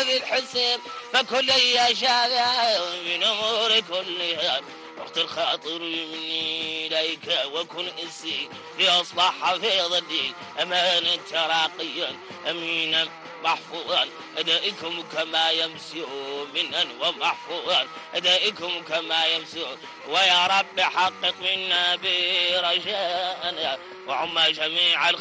في الحسين فكل يشاء من أمور كلها. وقت الخاطر مني إليك وكن إنسي في أصبح حفيظ الدين أمانا تراقيا أمينا محفوظا أدائكم كما يمسون منا ومحفوظا أدائكم كما يمسون. ويا رب حقق منا برجاءنا وعم جميع